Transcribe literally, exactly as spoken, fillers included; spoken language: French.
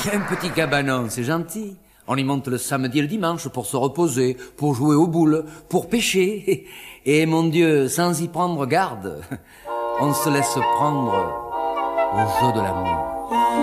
Un petit cabanon, c'est gentil. On y monte le samedi et le dimanche pour se reposer, pour jouer aux boules, pour pêcher. Et mon Dieu, sans y prendre garde, on se laisse prendre au jeu de l'amour.